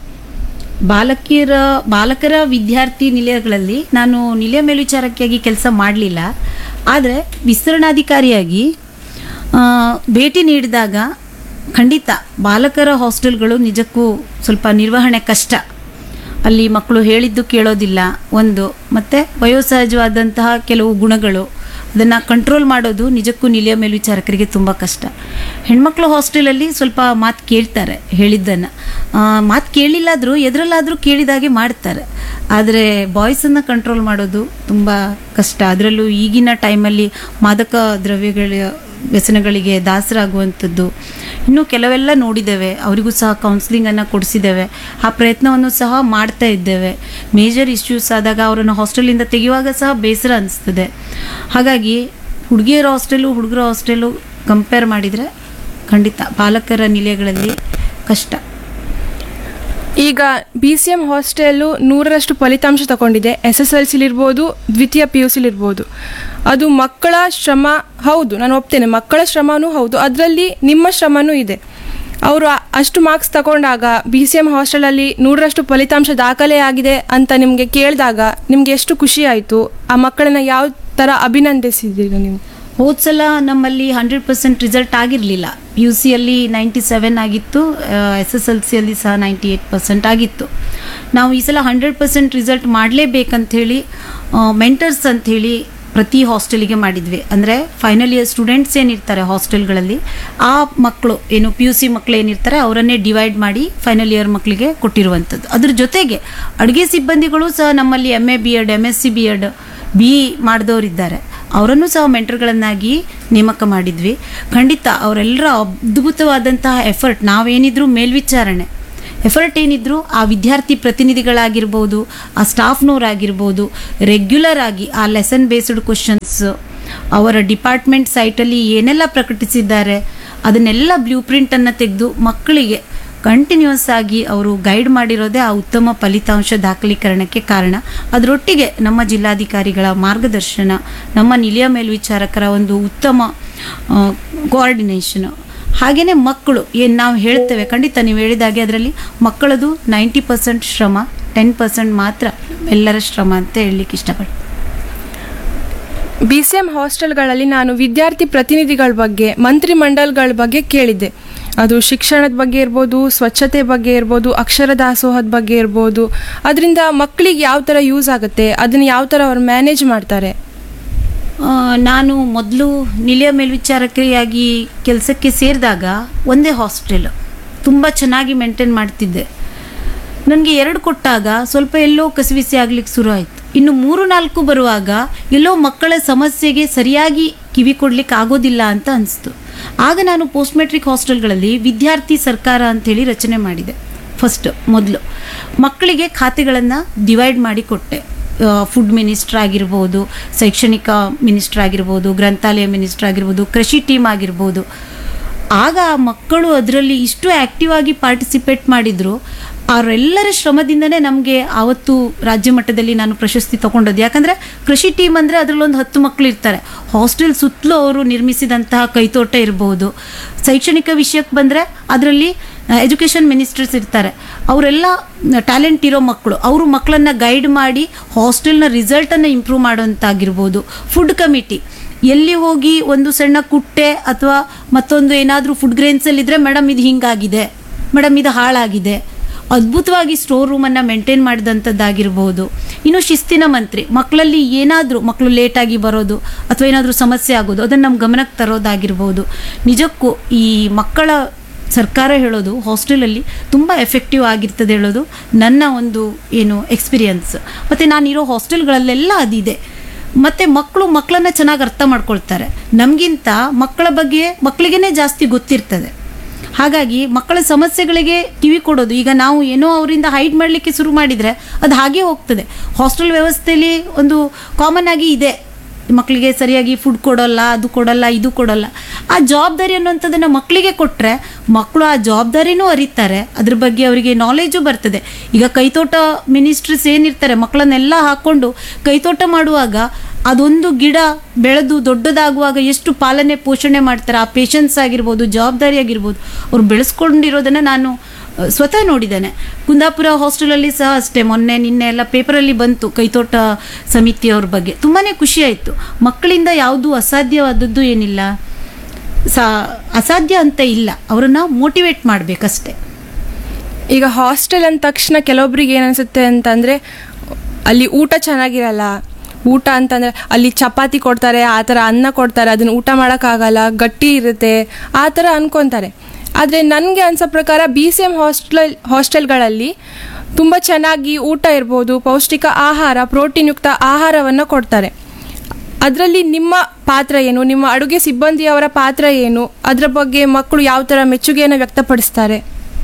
ಬಾಲಕರ ವಿದ್ಯಾರ್ಥಿ ನಿಲಯಗಳಲ್ಲಿ ನಾನು ನಿಲಯ ಮೇಲ್ವಿಚಾರಕಿಯಾಗಿ ಕೆಲಸ ಮಾಡಲಿಲ್ಲ. ಆದರೆ ವಿಸ್ತರಣಾಧಿಕಾರಿಯಾಗಿ ಭೇಟಿ ನೀಡಿದಾಗ ಖಂಡಿತ ಬಾಲಕರ ಹಾಸ್ಟೆಲ್ಗಳು ನಿಜಕ್ಕೂ ಸ್ವಲ್ಪ ನಿರ್ವಹಣೆ ಕಷ್ಟ. ಅಲ್ಲಿ ಮಕ್ಕಳು ಹೇಳಿದ್ದು ಕೇಳೋದಿಲ್ಲ ಒಂದು, ಮತ್ತು ವಯೋಸಹಜವಾದಂತಹ ಕೆಲವು ಗುಣಗಳು, ಅದನ್ನು ಕಂಟ್ರೋಲ್ ಮಾಡೋದು ನಿಜಕ್ಕೂ ನಿಲಯ ಮೇಲ್ವಿಚಾರಕರಿಗೆ ತುಂಬ ಕಷ್ಟ. ಹೆಣ್ಮಕ್ಳು ಹಾಸ್ಟೆಲಲ್ಲಿ ಸ್ವಲ್ಪ ಮಾತು ಕೇಳ್ತಾರೆ, ಹೇಳಿದ್ದನ್ನು ಮಾತು ಕೇಳಿಲ್ಲಾದರೂ ಎದರಲ್ಲಾದರೂ ಕೇಳಿದಾಗೆ ಮಾಡ್ತಾರೆ. ಆದರೆ ಬಾಯ್ಸನ್ನು ಕಂಟ್ರೋಲ್ ಮಾಡೋದು ತುಂಬ ಕಷ್ಟ. ಅದರಲ್ಲೂ ಈಗಿನ ಟೈಮಲ್ಲಿ ಮಾದಕ ದ್ರವ್ಯಗಳ ವ್ಯಸನಗಳಿಗೆ ದಾಸರಾಗುವಂಥದ್ದು ಇನ್ನೂ ಕೆಲವೆಲ್ಲ ನೋಡಿದ್ದೇವೆ. ಅವರಿಗೂ ಸಹ ಕೌನ್ಸಿಲಿಂಗನ್ನು ಕೊಡಿಸಿದ್ದೇವೆ. ಆ ಪ್ರಯತ್ನವನ್ನು ಸಹ ಮಾಡ್ತಾ ಇದ್ದೇವೆ. ಮೇಜರ್ ಇಶ್ಯೂಸ್ ಆದಾಗ ಅವರನ್ನು ಹಾಸ್ಟೆಲಿಂದ ತೆಗೆಯುವಾಗ ಸಹ ಬೇಸರ ಅನಿಸ್ತದೆ. ಹಾಗಾಗಿ ಹುಡುಗಿಯರ ಹಾಸ್ಟೆಲು ಹುಡುಗರ ಹಾಸ್ಟೆಲು ಕಂಪೇರ್ ಮಾಡಿದರೆ ಖಂಡಿತ ಬಾಲಕರ ನಿಲಯಗಳಲ್ಲಿ ಕಷ್ಟ. ಈಗ BCM ಹಾಸ್ಟೆಲ್ಲು 100ರಷ್ಟು ಫಲಿತಾಂಶ ತಗೊಂಡಿದೆ. SSLCಲಿರ್ಬೋದು, ದ್ವಿತೀಯ PUCಲಿರ್ಬೋದು. ಅದು ಮಕ್ಕಳ ಶ್ರಮ ಹೌದು, ನಾನು ಒಪ್ತೇನೆ, ಮಕ್ಕಳ ಶ್ರಮನೂ ಹೌದು, ಅದರಲ್ಲಿ ನಿಮ್ಮ ಶ್ರಮನೂ ಇದೆ. ಅವರು ಅಷ್ಟು ಮಾರ್ಕ್ಸ್ ತಗೊಂಡಾಗ BCM ಹಾಸ್ಟೆಲಲ್ಲಿ 100ರಷ್ಟು ಫಲಿತಾಂಶ ದಾಖಲೆ ಆಗಿದೆ ಅಂತ ನಿಮಗೆ ಕೇಳಿದಾಗ ನಿಮಗೆ ಎಷ್ಟು ಖುಷಿ ಆಯಿತು? ಆ ಮಕ್ಕಳನ್ನ ಯಾವ ಥರ ಅಭಿನಂದಿಸಿದ್ದೀರಿ ನೀವು? ಹೋದ ಸಲ ನಮ್ಮಲ್ಲಿ 100% ರಿಸಲ್ಟ್ ಆಗಿರಲಿಲ್ಲ. PUCಯಲ್ಲಿ 97 ಆಗಿತ್ತು, SSLCಯಲ್ಲಿ ಸಹ 98% ಆಗಿತ್ತು. ನಾವು ಈ ಸಲ 100% ರಿಸಲ್ಟ್ ಮಾಡಲೇಬೇಕಂಥೇಳಿ ಮೆಂಟರ್ಸ್ ಅಂಥೇಳಿ ಪ್ರತಿ ಹಾಸ್ಟೆಲಿಗೆ ಮಾಡಿದ್ವಿ. ಅಂದರೆ ಫೈನಲ್ ಇಯರ್ ಸ್ಟೂಡೆಂಟ್ಸ್ ಏನಿರ್ತಾರೆ ಹಾಸ್ಟೆಲ್ಗಳಲ್ಲಿ, ಆ ಮಕ್ಕಳು ಏನು PUC ಮಕ್ಕಳು ಏನಿರ್ತಾರೆ ಅವರನ್ನೇ ಡಿವೈಡ್ ಮಾಡಿ ಫೈನಲ್ ಇಯರ್ ಮಕ್ಕಳಿಗೆ ಕೊಟ್ಟಿರುವಂಥದ್ದು. ಅದ್ರ ಜೊತೆಗೆ ಅಡುಗೆ ಸಿಬ್ಬಂದಿಗಳು ಸಹ ನಮ್ಮಲ್ಲಿ MA B.Ed, MSc B.Ed, BE ಮಾಡಿದವರಿದ್ದಾರೆ. ಅವರನ್ನು ಸಹ ಮೆಂಟರ್ಗಳನ್ನಾಗಿ ನೇಮಕ ಮಾಡಿದ್ವಿ. ಖಂಡಿತ ಅವರೆಲ್ಲರ ಅದ್ಭುತವಾದಂತಹ ಎಫರ್ಟ್, ನಾವೇನಿದ್ರು ಮೇಲ್ವಿಚಾರಣೆ ಎಫರ್ಟ್ ಏನಿದ್ರು ಆ ವಿದ್ಯಾರ್ಥಿ ಪ್ರತಿನಿಧಿಗಳಾಗಿರ್ಬೋದು, ಆ ಸ್ಟಾಫ್ನವರಾಗಿರ್ಬೋದು, ರೆಗ್ಯುಲರ್ ಆಗಿ ಆ ಲೆಸನ್ ಬೇಸ್ಡ್ ಕ್ವಶನ್ಸ್ ಅವರ ಡಿಪಾರ್ಟ್ಮೆಂಟ್ ಸೈಟಲ್ಲಿ ಏನೆಲ್ಲ ಪ್ರಕಟಿಸಿದ್ದಾರೆ ಅದನ್ನೆಲ್ಲ ಬ್ಲೂ ಪ್ರಿಂಟನ್ನು ತೆಗೆದು ಮಕ್ಕಳಿಗೆ ಕಂಟಿನ್ಯೂಸ್ ಆಗಿ ಅವರು ಗೈಡ್ ಮಾಡಿರೋದೇ ಆ ಉತ್ತಮ ಫಲಿತಾಂಶ ದಾಖಲೀಕರಣಕ್ಕೆ ಕಾರಣ. ಅದರೊಟ್ಟಿಗೆ ನಮ್ಮ ಜಿಲ್ಲಾಧಿಕಾರಿಗಳ ಮಾರ್ಗದರ್ಶನ, ನಮ್ಮ ನಿಲಯ ಮೇಲ್ವಿಚಾರಕರ ಒಂದು ಉತ್ತಮ ಕೋಆರ್ಡಿನೇಷನ್, ಹಾಗೆಯೇ ಮಕ್ಕಳು ಏನು ನಾವು ಹೇಳ್ತೇವೆ, ಖಂಡಿತ ನೀವು ಹೇಳಿದಾಗೆ ಅದರಲ್ಲಿ ಮಕ್ಕಳದು 90% ಶ್ರಮ, 10% ಮಾತ್ರ ಎಲ್ಲರ ಶ್ರಮ ಅಂತ ಹೇಳಲಿಕ್ಕೆ ಇಷ್ಟಪಡ್ತೀನಿ. BCM ಹಾಸ್ಟೆಲ್ಗಳಲ್ಲಿ ನಾನು ವಿದ್ಯಾರ್ಥಿ ಪ್ರತಿನಿಧಿಗಳ ಬಗ್ಗೆ, ಮಂತ್ರಿಮಂಡಲಗಳ ಬಗ್ಗೆ ಕೇಳಿದ್ದೆ. ಅದು ಶಿಕ್ಷಣದ ಬಗ್ಗೆ ಇರ್ಬೋದು, ಸ್ವಚ್ಛತೆ ಬಗ್ಗೆ ಇರ್ಬೋದು, ಅಕ್ಷರ ದಾಸೋಹದ ಬಗ್ಗೆ ಇರ್ಬೋದು. ಅದರಿಂದ ಮಕ್ಕಳಿಗೆ ಯಾವ ಥರ ಯೂಸ್ ಆಗುತ್ತೆ, ಅದನ್ನು ಯಾವ ಥರ ಅವ್ರು ಮ್ಯಾನೇಜ್ ಮಾಡ್ತಾರೆ? ನಾನು ಮೊದಲು ನಿಲಯ ಮೇಲ್ವಿಚಾರಕಿಯಾಗಿ ಕೆಲಸಕ್ಕೆ ಸೇರಿದಾಗ ಒಂದೇ ಹಾಸ್ಟೆಲ್ ತುಂಬ ಚೆನ್ನಾಗಿ ಮೇಂಟೈನ್ ಮಾಡ್ತಿದ್ದೆ. ನನಗೆ 2 ಕೊಟ್ಟಾಗ ಸ್ವಲ್ಪ ಎಲ್ಲೋ ಕಸಿವಿಸಿ ಆಗ್ಲಿಕ್ಕೆ ಶುರು ಆಯಿತು. ಇನ್ನು 3-4 ಬರುವಾಗ ಎಲ್ಲೋ ಮಕ್ಕಳ ಸಮಸ್ಯೆಗೆ ಸರಿಯಾಗಿ ಕಿವಿ ಕೊಡ್ಲಿಕ್ಕೆ ಆಗೋದಿಲ್ಲ ಅಂತ ಅನಿಸ್ತು. ಆಗ ನಾನು ಪೋಸ್ಟ್ ಮೆಟ್ರಿಕ್ ಹಾಸ್ಟೆಲ್ಗಳಲ್ಲಿ ವಿದ್ಯಾರ್ಥಿ ಸರ್ಕಾರ ಅಂಥೇಳಿ ರಚನೆ ಮಾಡಿದೆ. ಮೊದಲು ಮಕ್ಕಳಿಗೆ ಖಾತೆಗಳನ್ನು ಡಿವೈಡ್ ಮಾಡಿ ಕೊಟ್ಟೆ. ಫುಡ್ ಮಿನಿಸ್ಟರ್ ಆಗಿರ್ಬೋದು, ಶೈಕ್ಷಣಿಕ ಮಿನಿಸ್ಟರ್ ಆಗಿರ್ಬೋದು, ಗ್ರಂಥಾಲಯ ಮಿನಿಸ್ಟರ್ ಆಗಿರ್ಬೋದು, ಕೃಷಿ ಟೀಮ್ ಆಗಿರ್ಬೋದು. ಆಗ ಮಕ್ಕಳು ಅದರಲ್ಲಿ ಇಷ್ಟು ಆ್ಯಕ್ಟಿವ್ ಆಗಿ ಪಾರ್ಟಿಸಿಪೇಟ್ ಮಾಡಿದ್ರು. ಅವರೆಲ್ಲರ ಶ್ರಮದಿಂದನೇ ನಮಗೆ ಆವತ್ತು ರಾಜ್ಯ ಮಟ್ಟದಲ್ಲಿ ನಾನು ಪ್ರಶಸ್ತಿ ತಗೊಂಡದ್ದು. ಯಾಕಂದರೆ ಕೃಷಿ ಟೀಮ್ ಅಂದರೆ ಅದರಲ್ಲೊಂದು 10 ಮಕ್ಕಳು ಇರ್ತಾರೆ. ಹಾಸ್ಟೆಲ್ ಸುತ್ತಲೂ ಅವರು ನಿರ್ಮಿಸಿದಂತಹ ಕೈತೋಟ ಇರ್ಬೋದು. ಶೈಕ್ಷಣಿಕ ವಿಷಯಕ್ಕೆ ಬಂದರೆ ಅದರಲ್ಲಿ ಎಜುಕೇಷನ್ ಮಿನಿಸ್ಟರ್ಸ್ ಇರ್ತಾರೆ. ಅವರೆಲ್ಲ ಟ್ಯಾಲೆಂಟ್ ಇರೋ ಮಕ್ಕಳು. ಅವರು ಮಕ್ಕಳನ್ನು ಗೈಡ್ ಮಾಡಿ ಹಾಸ್ಟೆಲ್ನ ರಿಸಲ್ಟನ್ನು ಇಂಪ್ರೂವ್ ಮಾಡೋಂತಾಗಿರ್ಬೋದು. ಫುಡ್ ಕಮಿಟಿ ಎಲ್ಲಿ ಹೋಗಿ ಒಂದು ಸಣ್ಣ ಕುಟ್ಟೆ ಅಥವಾ ಮತ್ತೊಂದು ಏನಾದರೂ ಫುಡ್ ಗ್ರೇನ್ಸಲ್ಲಿದ್ದರೆ, ಮೇಡಮ್ ಇದು ಹಿಂಗಾಗಿದೆ, ಮೇಡಮ್ ಇದು ಹಾಳಾಗಿದೆ, ಅದ್ಭುತವಾಗಿ ಸ್ಟೋರ್ ರೂಮನ್ನು ಮೇಂಟೈನ್ ಮಾಡಿದಂಥದ್ದಾಗಿರ್ಬೋದು. ಇನ್ನು ಶಿಸ್ತಿನ ಮಂತ್ರಿ, ಮಕ್ಕಳಲ್ಲಿ ಏನಾದರೂ ಮಕ್ಕಳು ಲೇಟಾಗಿ ಬರೋದು ಅಥವಾ ಏನಾದರೂ ಸಮಸ್ಯೆ ಆಗೋದು ಅದನ್ನು ನಮ್ಮ ಗಮನಕ್ಕೆ ತರೋದಾಗಿರ್ಬೋದು. ನಿಜಕ್ಕೂ ಈ ಮಕ್ಕಳ ಸರ್ಕಾರ ಹೇಳೋದು ಹಾಸ್ಟೆಲಲ್ಲಿ ತುಂಬ ಎಫೆಕ್ಟಿವ್ ಆಗಿರ್ತದೆ ಹೇಳೋದು ನನ್ನ ಒಂದು ಎಕ್ಸ್ಪೀರಿಯನ್ಸ್. ಮತ್ತು ನಾನಿರೋ ಹಾಸ್ಟೆಲ್ಗಳಲ್ಲೆಲ್ಲ ಅದಿದೆ. ಮತ್ತು ಮಕ್ಕಳನ್ನು ಚೆನ್ನಾಗಿ ಅರ್ಥ ಮಾಡ್ಕೊಳ್ತಾರೆ. ನಮಗಿಂತ ಮಕ್ಕಳ ಬಗ್ಗೆ ಮಕ್ಕಳಿಗೇ ಜಾಸ್ತಿ ಗೊತ್ತಿರ್ತದೆ. ಹಾಗಾಗಿ ಮಕ್ಕಳ ಸಮಸ್ಯೆಗಳಿಗೆ ಕಿವಿ ಕೊಡೋದು, ಈಗ ನಾವು ಏನೋ ಅವರಿಂದ ಹೈಡ್ ಮಾಡಲಿಕ್ಕೆ ಶುರು ಮಾಡಿದರೆ ಅದು ಹಾಗೇ ಹೋಗ್ತದೆ. ಹಾಸ್ಟೆಲ್ ವ್ಯವಸ್ಥೆಯಲ್ಲಿ ಒಂದು ಕಾಮನ್ ಆಗಿ ಇದೆ, ಮಕ್ಕಳಿಗೆ ಸರಿಯಾಗಿ ಫುಡ್ ಕೊಡೋಲ್ಲ, ಅದು ಕೊಡೋಲ್ಲ, ಇದು ಕೊಡೋಲ್ಲ. ಆ ಜವಾಬ್ದಾರಿ ಅನ್ನುವಂಥದ್ದನ್ನು ಮಕ್ಕಳಿಗೆ ಕೊಟ್ಟರೆ ಮಕ್ಕಳು ಆ ಜವಾಬ್ದಾರಿನೂ ಅರಿತಾರೆ, ಅದ್ರ ಬಗ್ಗೆ ಅವರಿಗೆ ನಾಲೆಜು ಬರ್ತದೆ. ಈಗ ಕೈತೋಟ ಮಿನಿಸ್ಟ್ರೀಸ್ ಏನಿರ್ತಾರೆ, ಮಕ್ಕಳನ್ನೆಲ್ಲ ಹಾಕ್ಕೊಂಡು ಕೈತೋಟ ಮಾಡುವಾಗ ಅದೊಂದು ಗಿಡ ಬೆಳೆದು ದೊಡ್ಡದಾಗುವಾಗ ಎಷ್ಟು ಪಾಲನೆ ಪೋಷಣೆ ಮಾಡ್ತಾರೆ, ಆ ಪೇಷನ್ಸ್ ಆಗಿರ್ಬೋದು, ಜವಾಬ್ದಾರಿ ಆಗಿರ್ಬೋದು, ಅವ್ರು ಬೆಳೆಸ್ಕೊಂಡಿರೋದನ್ನು ನಾನು ಸ್ವತಃ ನೋಡಿದ್ದೇನೆ. ಕುಂದಾಪುರ ಹಾಸ್ಟೆಲಲ್ಲಿ ಸಹ ಅಷ್ಟೇ, ನಿನ್ನೆ ಎಲ್ಲ ಪೇಪರಲ್ಲಿ ಬಂತು ಕೈತೋಟ ಸಮಿತಿಯವ್ರ ಬಗ್ಗೆ. ತುಂಬಾ ಖುಷಿ ಆಯಿತು. ಮಕ್ಕಳಿಂದ ಯಾವುದು ಅಸಾಧ್ಯವಾದದ್ದು ಏನಿಲ್ಲ, ಅಸಾಧ್ಯ ಅಂತ ಇಲ್ಲ, ಅವರನ್ನು ಮೋಟಿವೇಟ್ ಮಾಡಬೇಕಷ್ಟೆ. ಈಗ ಹಾಸ್ಟೆಲ್ ಅಂದ ತಕ್ಷಣ ಕೆಲವೊಬ್ರಿಗೆ ಏನನ್ಸುತ್ತೆ ಅಂತಂದರೆ ಅಲ್ಲಿ ಊಟ ಚೆನ್ನಾಗಿರಲ್ಲ. ಊಟ ಅಂತಂದರೆ ಅಲ್ಲಿ ಚಪಾತಿ ಕೊಡ್ತಾರೆ, ಆ ಥರ ಅನ್ನ ಕೊಡ್ತಾರೆ, ಅದನ್ನು ಊಟ ಮಾಡೋಕ್ಕಾಗಲ್ಲ, ಗಟ್ಟಿ ಇರುತ್ತೆ, ಆ ಥರ ಅನ್ಕೊತಾರೆ. ಆದರೆ ನನಗೆ ಅನಿಸೋ ಪ್ರಕಾರ BCM ಹಾಸ್ಟೆಲ್ಗಳಲ್ಲಿ ತುಂಬ ಚೆನ್ನಾಗಿ ಊಟ ಇರ್ಬೋದು, ಪೌಷ್ಟಿಕ ಆಹಾರ, ಪ್ರೋಟೀನ್ಯುಕ್ತ ಆಹಾರವನ್ನು ಕೊಡ್ತಾರೆ. ಅದರಲ್ಲಿ ನಿಮ್ಮ ಪಾತ್ರ ಏನು, ನಿಮ್ಮ ಅಡುಗೆ ಸಿಬ್ಬಂದಿಯವರ ಪಾತ್ರ ಏನು, ಅದರ ಬಗ್ಗೆ ಮಕ್ಕಳು ಯಾವ ಥರ ಮೆಚ್ಚುಗೆಯನ್ನು ವ್ಯಕ್ತಪಡಿಸ್ತಾರೆ?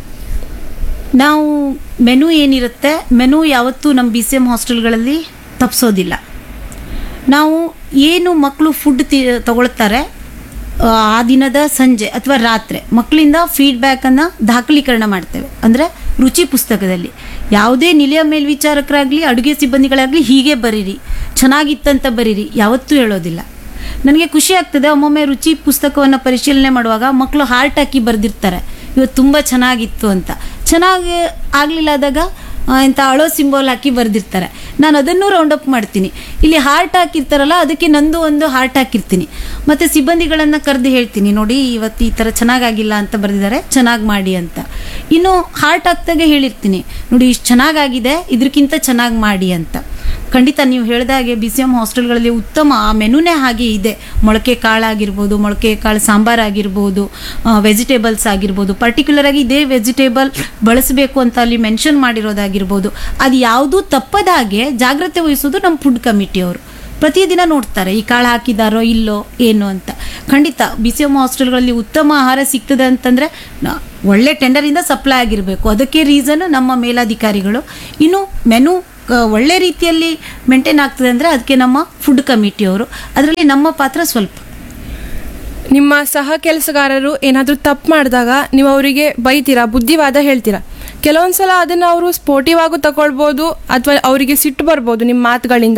ನಾವು ಮೆನು ಏನಿರುತ್ತೆ, ಮೆನು ಯಾವತ್ತೂ ನಮ್ಮ BCM ಹಾಸ್ಟೆಲ್ಗಳಲ್ಲಿ ತಪ್ಪಿಸೋದಿಲ್ಲ. ನಾವು ಏನು ಮಕ್ಕಳು ಫುಡ್ ತಗೊಳ್ತಾರೆ ಆ ದಿನದ ಸಂಜೆ ಅಥವಾ ರಾತ್ರಿ ಮಕ್ಕಳಿಂದ ಫೀಡ್ಬ್ಯಾಕನ್ನು ದಾಖಲೀಕರಣ ಮಾಡ್ತೇವೆ. ಅಂದರೆ ರುಚಿ ಪುಸ್ತಕದಲ್ಲಿ ಯಾವುದೇ ನಿಲಯ ಮೇಲ್ವಿಚಾರಕರಾಗಲಿ ಅಡುಗೆ ಸಿಬ್ಬಂದಿಗಳಾಗಲಿ ಹೀಗೆ ಬರೀರಿ, ಚೆನ್ನಾಗಿತ್ತಂತ ಬರೀರಿ ಯಾವತ್ತೂ ಹೇಳೋದಿಲ್ಲ. ನನಗೆ ಖುಷಿ ಆಗ್ತದೆ ಒಮ್ಮೊಮ್ಮೆ ರುಚಿ ಪುಸ್ತಕವನ್ನು ಪರಿಶೀಲನೆ ಮಾಡುವಾಗ ಮಕ್ಕಳು ಹಾರ್ಟ್ ಹಾಕಿ ಬರೆದಿರ್ತಾರೆ, ಇವತ್ತು ತುಂಬ ಚೆನ್ನಾಗಿತ್ತು ಅಂತ. ಚೆನ್ನಾಗಿ ಆಗಲಿಲ್ಲ ಆದಾಗ ಇಂಥ ಅಳೋ ಸಿಂಬಲ್ ಹಾಕಿ ಬರೆದಿರ್ತಾರೆ. ನಾನು ಅದನ್ನು ರೌಂಡ್ ಅಪ್ ಮಾಡ್ತೀನಿ. ಇಲ್ಲಿ ಹಾರ್ಟ್ ಹಾಕಿರ್ತಾರಲ್ಲ ಅದಕ್ಕೆ ನಂದು ಒಂದು ಹಾರ್ಟ್ ಹಾಕಿರ್ತೀನಿ. ಮತ್ತು ಸಿಬ್ಬಂದಿಗಳನ್ನು ಕರೆದು ಹೇಳ್ತೀನಿ, ನೋಡಿ ಇವತ್ತು ಈ ಥರ ಚೆನ್ನಾಗಾಗಿಲ್ಲ ಅಂತ ಬರೆದಿದ್ದಾರೆ, ಚೆನ್ನಾಗಿ ಮಾಡಿ ಅಂತ. ಇನ್ನು ಹಾರ್ಟ್ ಹಾಕ್ದಾಗೆ ಹೇಳಿರ್ತೀನಿ, ನೋಡಿ ಇಷ್ಟು ಚೆನ್ನಾಗಾಗಿದೆ, ಇದಕ್ಕಿಂತ ಚೆನ್ನಾಗಿ ಮಾಡಿ ಅಂತ. ಖಂಡಿತ ನೀವು ಹೇಳಿದಾಗೆ BCM ಹಾಸ್ಟೆಲ್ಗಳಲ್ಲಿ ಉತ್ತಮ ಆ ಮೆನುನೇ ಹಾಗೆ ಇದೆ. ಮೊಳಕೆ ಕಾಳಾಗಿರ್ಬೋದು, ಮೊಳಕೆ ಕಾಳು ಸಾಂಬಾರಾಗಿರ್ಬೋದು, ವೆಜಿಟೇಬಲ್ಸ್ ಆಗಿರ್ಬೋದು, ಪರ್ಟಿಕ್ಯುಲರ್ ಆಗಿ ಇದೇ ವೆಜಿಟೇಬಲ್ ಬಳಸಬೇಕು ಅಂತ ಅಲ್ಲಿ ಮೆನ್ಷನ್ ಮಾಡಿರೋದಾಗಿರ್ಬೋದು. ಅದು ಯಾವುದೂ ತಪ್ಪದ ಹಾಗೆ ಜಾಗ್ರತೆ ವಹಿಸೋದು ನಮ್ಮ ಫುಡ್ ಕಮಿಟಿಯವರು. ಪ್ರತಿದಿನ ನೋಡ್ತಾರೆ ಈ ಕಾಳು ಹಾಕಿದಾರೋ ಇಲ್ಲೋ ಏನು ಅಂತ. ಖಂಡಿತ ಬಿ ಸಿ ಎಮ್ ಹಾಸ್ಟೆಲ್ಗಳಲ್ಲಿ ಉತ್ತಮ ಆಹಾರ ಸಿಗ್ತದೆ ಅಂತಂದರೆ ಒಳ್ಳೆ ಟೆಂಡರಿಂದ ಸಪ್ಲೈ ಆಗಿರಬೇಕು. ಅದಕ್ಕೆ ರೀಸನ್ ನಮ್ಮ ಮೇಲಾಧಿಕಾರಿಗಳು. ಇನ್ನು ಮೆನು ಒಳ್ಳೆ ರೀತಿಯಲ್ಲಿ ಮೇಂಟೈನ್ ಆಗ್ತದೆ ಅಂದರೆ ಅದಕ್ಕೆ ನಮ್ಮ ಫುಡ್ ಕಮಿಟಿಯವರು, ಅದರಲ್ಲಿ ನಮ್ಮ ಪಾತ್ರ ಸ್ವಲ್ಪ. ನಿಮ್ಮ ಸಹ ಕೆಲಸಗಾರರು ಏನಾದರೂ ತಪ್ಪು ಮಾಡಿದಾಗ ನೀವು ಅವರಿಗೆ ಬೈತೀರಾ, ಬುದ್ಧಿವಾದ ಹೇಳ್ತೀರಾ. ಕೆಲವೊಂದ್ಸಲ ಅದನ್ನು ಅವರು ಸ್ಪೋರ್ಟಿವ್ ಆಗು ತಗೊಳ್ಬೋದು ಅಥವಾ ಅವರಿಗೆ ಸಿಟ್ಟು ಬರ್ಬೋದು ನಿಮ್ಮ ಮಾತುಗಳಿಂದ.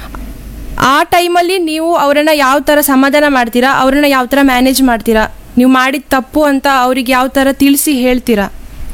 ಆ ಟೈಮಲ್ಲಿ ನೀವು ಅವರನ್ನು ಯಾವ ಥರ ಸಮಾಧಾನ ಮಾಡ್ತೀರಾ, ಅವರನ್ನು ಯಾವ ಥರ ಮ್ಯಾನೇಜ್ ಮಾಡ್ತೀರಾ, ನೀವು ಮಾಡಿದ ತಪ್ಪು ಅಂತ ಅವ್ರಿಗೆ ಯಾವ ಥರ ತಿಳಿಸಿ ಹೇಳ್ತೀರಾ?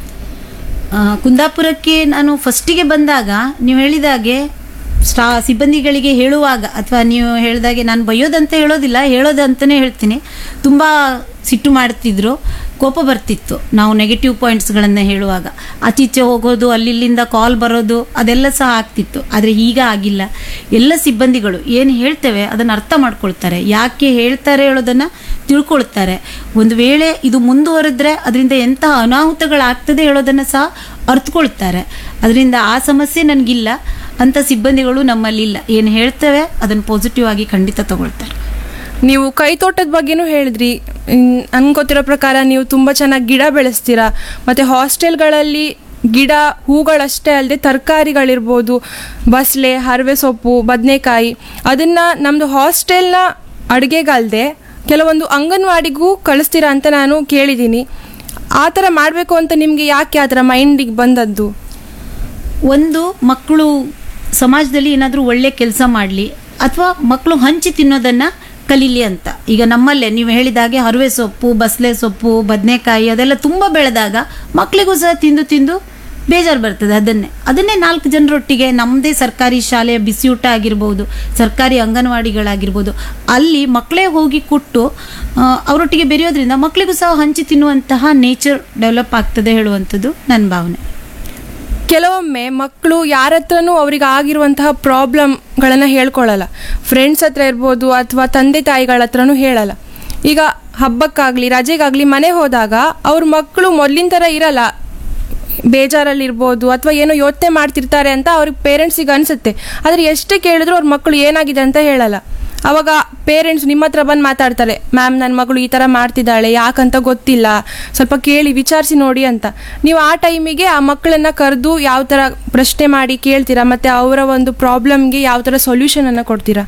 ಕುಂದಾಪುರಕ್ಕೆ ನಾನು ಫಸ್ಟಿಗೆ ಬಂದಾಗ ನೀವು ಹೇಳಿದಾಗೆ ಸಿಬ್ಬಂದಿಗಳಿಗೆ ಹೇಳುವಾಗ, ಅಥವಾ ನೀವು ಹೇಳಿದಾಗೆ ನಾನು ಬೈಯೋದಂತ ಹೇಳೋದಿಲ್ಲ, ಹೇಳೋದಂತಲೇ ಹೇಳ್ತೀನಿ, ತುಂಬ ಸಿಟ್ಟು ಮಾಡ್ತಿದ್ರು, ಕೋಪ ಬರ್ತಿತ್ತು ನಾವು ನೆಗೆಟಿವ್ ಪಾಯಿಂಟ್ಸ್ಗಳನ್ನು ಹೇಳುವಾಗ. ಆಚೀಚೆ ಹೋಗೋದು, ಅಲ್ಲಿಂದ ಕಾಲ್ ಬರೋದು, ಅದೆಲ್ಲ ಸಹ ಆಗ್ತಿತ್ತು. ಆದರೆ ಈಗ ಆಗಿಲ್ಲ. ಎಲ್ಲ ಸಿಬ್ಬಂದಿಗಳು ಏನು ಹೇಳ್ತೇವೆ ಅದನ್ನು ಅರ್ಥ ಮಾಡ್ಕೊಳ್ತಾರೆ, ಯಾಕೆ ಹೇಳ್ತಾರೆ ಹೇಳೋದನ್ನು ತಿಳ್ಕೊಳ್ತಾರೆ. ಒಂದು ವೇಳೆ ಇದು ಮುಂದುವರೆದ್ರೆ ಅದರಿಂದ ಎಂತಹ ಅನಾಹುತಗಳಾಗ್ತದೆ ಹೇಳೋದನ್ನು ಸಹ ಅರ್ಥಕೊಳ್ತಾರೆ. ಅದರಿಂದ ಆ ಸಮಸ್ಯೆ ನನಗಿಲ್ಲ, ಅಂಥ ಸಿಬ್ಬಂದಿಗಳು ನಮ್ಮಲ್ಲಿಲ್ಲ. ಏನು ಹೇಳ್ತೇವೆ ಅದನ್ನು ಪಾಸಿಟಿವ್ ಆಗಿ ಖಂಡಿತ ತಗೊಳ್ತಾರೆ. ನೀವು ಕೈತೋಟದ ಬಗ್ಗೆನೂ ಹೇಳಿದ್ರಿ. ನನ್ಗೆ ಗೊತ್ತಿರೋ ಪ್ರಕಾರ ನೀವು ತುಂಬ ಚೆನ್ನಾಗಿ ಗಿಡ ಬೆಳೆಸ್ತೀರಾ, ಮತ್ತು ಹಾಸ್ಟೆಲ್ಗಳಲ್ಲಿ ಗಿಡ ಹೂಗಳಷ್ಟೇ ಅಲ್ಲದೆ ತರಕಾರಿಗಳಿರ್ಬೋದು, ಬಸಳೆ, ಹರವೆ ಸೊಪ್ಪು, ಬದನೆಕಾಯಿ, ಅದನ್ನು ನಮ್ಮದು ಹಾಸ್ಟೆಲ್ನ ಅಡುಗೆಗಲ್ಲದೆ ಕೆಲವೊಂದು ಅಂಗನವಾಡಿಗೂ ಕಳಿಸ್ತೀರಾ ಅಂತ ನಾನು ಕೇಳಿದ್ದೀನಿ. ಆ ಥರ ಮಾಡಬೇಕು ಅಂತ ನಿಮಗೆ ಯಾಕೆ ಆ ಥರ ಮೈಂಡಿಗೆ ಬಂದದ್ದು? ಒಂದು ಮಕ್ಕಳು ಸಮಾಜದಲ್ಲಿ ಏನಾದರೂ ಒಳ್ಳೆ ಕೆಲಸ ಮಾಡಲಿ, ಅಥವಾ ಮಕ್ಕಳು ಹಂಚಿ ತಿನ್ನೋದನ್ನು ಕಲೀಲಿ ಅಂತ. ಈಗ ನಮ್ಮಲ್ಲೇ ನೀವು ಹೇಳಿದಾಗೆ ಹರವೆ ಸೊಪ್ಪು, ಬಸಳೆ ಸೊಪ್ಪು, ಬದನೆಕಾಯಿ ಅದೆಲ್ಲ ತುಂಬ ಬೆಳೆದಾಗ ಮಕ್ಕಳಿಗೂ ಸಹ ತಿಂದು ತಿಂದು ಬೇಜಾರು ಬರ್ತದೆ. ಅದನ್ನೇ 4 ಜನರೊಟ್ಟಿಗೆ ನಮ್ಮದೇ ಸರ್ಕಾರಿ ಶಾಲೆಯ ಬಿಸಿಯೂಟ ಆಗಿರ್ಬೋದು, ಸರ್ಕಾರಿ ಅಂಗನವಾಡಿಗಳಾಗಿರ್ಬೋದು, ಅಲ್ಲಿ ಮಕ್ಕಳೇ ಹೋಗಿ ಕೊಟ್ಟು ಅವರೊಟ್ಟಿಗೆ ಬೆರೆಯೋದ್ರಿಂದ ಮಕ್ಕಳಿಗೂ ಸಹ ಹಂಚಿ ತಿನ್ನುವಂತಹ ನೇಚರ್ ಡೆವಲಪ್ ಆಗ್ತದೆ ಹೇಳುವಂಥದ್ದು ನನ್ನ ಭಾವನೆ. ಕೆಲವೊಮ್ಮೆ ಮಕ್ಕಳು ಯಾರ ಹತ್ರನೂ ಅವ್ರಿಗೆ ಆಗಿರುವಂತಹ ಪ್ರಾಬ್ಲಮ್ಗಳನ್ನು ಹೇಳ್ಕೊಳ್ಳಲ್ಲ. ಫ್ರೆಂಡ್ಸ್ ಹತ್ರ ಇರ್ಬೋದು ಅಥವಾ ತಂದೆ ತಾಯಿಗಳ ಹತ್ರನೂ ಹೇಳಲ್ಲ. ಈಗ ಹಬ್ಬಕ್ಕಾಗಲಿ ರಜೆಗಾಗಲಿ ಮನೆ ಹೋದಾಗ ಅವ್ರ ಮಕ್ಕಳು ಮೊದಲಿನ ಥರ ಇರಲ್ಲ, ಬೇಜಾರಲ್ಲಿರ್ಬೋದು ಅಥವಾ ಏನೋ ಯೋಚನೆ ಮಾಡ್ತಿರ್ತಾರೆ ಅಂತ ಅವ್ರಿಗೆ ಪೇರೆಂಟ್ಸಿಗೆ ಅನಿಸುತ್ತೆ. ಆದರೆ ಎಷ್ಟೇ ಕೇಳಿದ್ರು ಅವ್ರ ಮಕ್ಕಳು ಏನಾಗಿದೆ ಅಂತ ಹೇಳಲ್ಲ. ಅವಾಗ ಪೇರೆಂಟ್ಸ್ ನಿಮ್ಮ ಹತ್ರ ಬಂದು ಮಾತಾಡ್ತಾರೆ, ಮ್ಯಾಮ್ ನನ್ನ ಮಗಳು ಈ ಥರ ಮಾಡ್ತಿದ್ದಾಳೆ, ಯಾಕಂತ ಗೊತ್ತಿಲ್ಲ, ಸ್ವಲ್ಪ ಕೇಳಿ ವಿಚಾರಿಸಿ ನೋಡಿ ಅಂತ. ನೀವು ಆ ಟೈಮಿಗೆ ಆ ಮಕ್ಕಳನ್ನು ಕರೆದು ಯಾವ ಥರ ಪ್ರಶ್ನೆ ಮಾಡಿ ಕೇಳ್ತೀರಾ, ಮತ್ತು ಅವರ ಒಂದು ಪ್ರಾಬ್ಲಮ್ಗೆ ಯಾವ ಥರ ಸೊಲ್ಯೂಷನನ್ನು ಕೊಡ್ತೀರಾ?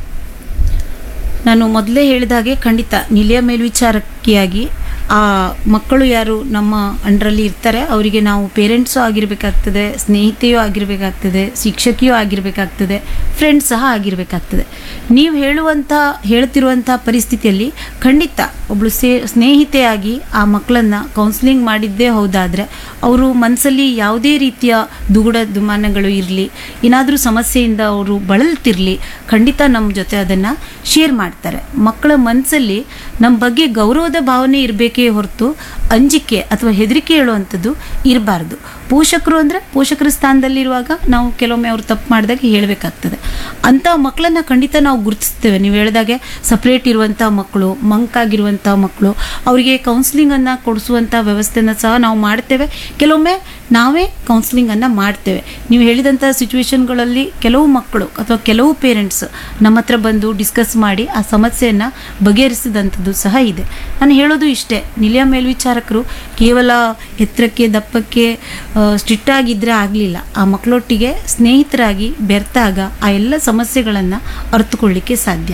ನಾನು ಮೊದಲೇ ಹೇಳಿದಾಗೆ ಖಂಡಿತ ನಿಲಯ ಮೇಲ್ವಿಚಾರಕಿಯಾಗಿ ಆ ಮಕ್ಕಳು ಯಾರು ನಮ್ಮ ಅಂಡರಲ್ಲಿ ಇರ್ತಾರೆ ಅವರಿಗೆ ನಾವು ಪೇರೆಂಟ್ಸು ಆಗಿರಬೇಕಾಗ್ತದೆ, ಸ್ನೇಹಿತೆಯೂ ಆಗಿರಬೇಕಾಗ್ತದೆ, ಶಿಕ್ಷಕಿಯೂ ಆಗಿರಬೇಕಾಗ್ತದೆ, ಫ್ರೆಂಡ್ಸ್ ಸಹ ಆಗಿರಬೇಕಾಗ್ತದೆ. ನೀವು ಹೇಳ್ತಿರುವಂಥ ಪರಿಸ್ಥಿತಿಯಲ್ಲಿ ಖಂಡಿತ ಒಬ್ಬಳು ಸ್ನೇಹಿತೆಯಾಗಿ ಆ ಮಕ್ಕಳನ್ನು ಕೌನ್ಸಿಲಿಂಗ್ ಮಾಡಿದ್ದೇ ಹೌದಾದರೆ ಅವರು ಮನಸ್ಸಲ್ಲಿ ಯಾವುದೇ ರೀತಿಯ ದುಗುಡ ದುಮಾನಗಳು ಇರಲಿ, ಏನಾದರೂ ಸಮಸ್ಯೆಯಿಂದ ಅವರು ಬಳಲ್ತಿರಲಿ, ಖಂಡಿತ ನಮ್ಮ ಜೊತೆ ಅದನ್ನು ಶೇರ್ ಮಾಡ್ತಾರೆ. ಮಕ್ಕಳ ಮನಸ್ಸಲ್ಲಿ ನಮ್ಮ ಬಗ್ಗೆ ಗೌರವದ ಭಾವನೆ ಇರಬೇಕೇ ಹೊರತು ಅಂಜಿಕೆ ಅಥವಾ ಹೆದರಿಕೆ ಹೇಳುವಂಥದ್ದು ಇರಬಾರ್ದು. ಪೋಷಕರು ಅಂದರೆ ಪೋಷಕರ ಸ್ಥಾನದಲ್ಲಿರುವಾಗ ನಾವು ಕೆಲವೊಮ್ಮೆ ಅವ್ರು ತಪ್ಪು ಮಾಡಿದಾಗ ಹೇಳಬೇಕಾಗ್ತದೆ. ಅಂಥ ಮಕ್ಕಳನ್ನು ಖಂಡಿತ ನಾವು ಗುರುತಿಸ್ತೇವೆ. ನೀವು ಹೇಳಿದಾಗೆ ಸಪ್ರೇಟ್ ಇರುವಂಥ ಮಕ್ಕಳು, ಮಂಕಾಗಿರುವಂಥ ಮಕ್ಕಳು, ಅವರಿಗೆ ಕೌನ್ಸಿಲಿಂಗನ್ನು ಕೊಡಿಸುವಂಥ ವ್ಯವಸ್ಥೆಯನ್ನು ಸಹ ನಾವು ಮಾಡ್ತೇವೆ. ಕೆಲವೊಮ್ಮೆ ನಾವೇ ಕೌನ್ಸಿಲಿಂಗನ್ನು ಮಾಡ್ತೇವೆ. ನೀವು ಹೇಳಿದಂಥ ಸಿಚುವೇಶನ್ಗಳಲ್ಲಿ ಕೆಲವು ಮಕ್ಕಳು ಅಥವಾ ಕೆಲವು ಪೇರೆಂಟ್ಸ್ ನಮ್ಮ ಹತ್ರ ಬಂದು ಡಿಸ್ಕಸ್ ಮಾಡಿ ಆ ಸಮಸ್ಯೆಯನ್ನು ಬಗೆಹರಿಸಿದಂಥದ್ದು ಸಹ ಇದೆ. ನಾನು ಹೇಳೋದು ಇಷ್ಟೇ, ನಿಲಯ ಮೇಲ್ವಿಚಾರಕರು ಕೇವಲ ಎತ್ತರಕ್ಕೆ ದಪ್ಪಕ್ಕೆ ಸ್ಟ್ರಿಕ್ಟ್ ಆಗಿದ್ದರೆ ಆಗಲಿಲ್ಲ. ಆ ಮಕ್ಕಳೊಟ್ಟಿಗೆ ಸ್ನೇಹಿತರಾಗಿ ಬೆರೆತಾಗ ಆ ಎಲ್ಲ ಸಮಸ್ಯೆಗಳನ್ನು ಅರ್ಥಕೊಳ್ಳಿಕ್ಕೆ ಸಾಧ್ಯ.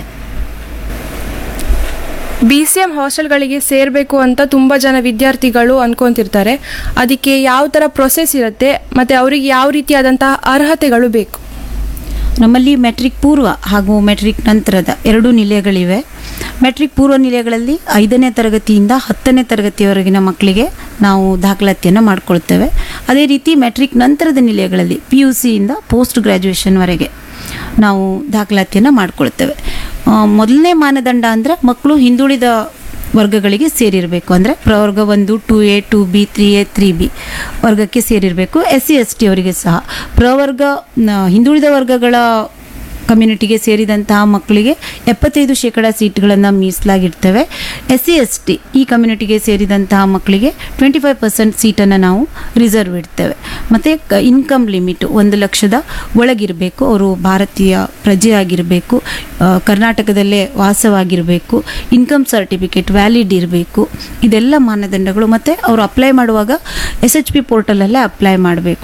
BCM ಹಾಸ್ಟೆಲ್ಗಳಿಗೆ ಸೇರಬೇಕು ಅಂತ ತುಂಬ ಜನ ವಿದ್ಯಾರ್ಥಿಗಳು ಅನ್ಕೊತಿರ್ತಾರೆ. ಅದಕ್ಕೆ ಯಾವ ಥರ ಪ್ರೊಸೆಸ್ ಇರುತ್ತೆ ಮತ್ತು ಅವರಿಗೆ ಯಾವ ರೀತಿಯಾದಂತಹ ಅರ್ಹತೆಗಳು ಬೇಕು? ನಮ್ಮಲ್ಲಿ ಮೆಟ್ರಿಕ್ ಪೂರ್ವ ಹಾಗೂ ಮೆಟ್ರಿಕ್ ನಂತರದ 2 ನಿಲಯಗಳಿವೆ. ಮೆಟ್ರಿಕ್ ಪೂರ್ವ ನಿಲಯಗಳಲ್ಲಿ 5ನೇ ತರಗತಿಯಿಂದ 10ನೇ ತರಗತಿಯವರೆಗಿನ ಮಕ್ಕಳಿಗೆ ನಾವು ದಾಖಲಾತಿಯನ್ನು ಮಾಡಿಕೊಳ್ತೇವೆ. ಅದೇ ರೀತಿ ಮೆಟ್ರಿಕ್ ನಂತರದ ನಿಲಯಗಳಲ್ಲಿ PUCಯಿಂದ ಪೋಸ್ಟ್ ಗ್ರ್ಯಾಜುಯೇಷನ್ವರೆಗೆ ನಾವು ದಾಖಲಾತಿಯನ್ನು ಮಾಡಿಕೊಳ್ತೇವೆ. ಮೊದಲನೇ ಮಾನದಂಡ ಅಂದರೆ ಮಕ್ಕಳು ಹಿಂದುಳಿದ ವರ್ಗಗಳಿಗೆ ಸೇರಿರಬೇಕು. ಅಂದರೆ ಪ್ರವರ್ಗ 1, 2A, 2B, 3A, 3B ವರ್ಗಕ್ಕೆ ಸೇರಿರಬೇಕು. SC ST ಅವರಿಗೆ ಸಹ ಪ್ರವರ್ಗ ಹಿಂದುಳಿದ ವರ್ಗಗಳ ಕಮ್ಯುನಿಟಿಗೆ ಸೇರಿದಂತಹ ಮಕ್ಕಳಿಗೆ 75% ಸೀಟ್ಗಳನ್ನು ಮೀಸಲಾಗಿಡ್ತೇವೆ. SC ST ಈ ಕಮ್ಯುನಿಟಿಗೆ ಸೇರಿದಂತಹ ಮಕ್ಕಳಿಗೆ 25% ಸೀಟನ್ನು ನಾವು ರಿಸರ್ವ್ ಇಡ್ತೇವೆ. ಮತ್ತು ಇನ್ಕಮ್ ಲಿಮಿಟ್ 1 ಲಕ್ಷದ ಒಳಗಿರಬೇಕು, ಅವರು ಭಾರತೀಯ ಪ್ರಜೆಯಾಗಿರಬೇಕು, ಕರ್ನಾಟಕದಲ್ಲೇ ವಾಸವಾಗಿರಬೇಕು, ಇನ್ಕಮ್ ಸರ್ಟಿಫಿಕೇಟ್ ವ್ಯಾಲಿಡ್ ಇರಬೇಕು. ಇದೆಲ್ಲ ಮಾನದಂಡಗಳು. ಮತ್ತು ಅವರು ಅಪ್ಲೈ ಮಾಡುವಾಗ SHP ಪೋರ್ಟಲಲ್ಲೇ ಅಪ್ಲೈ ಮಾಡಬೇಕು.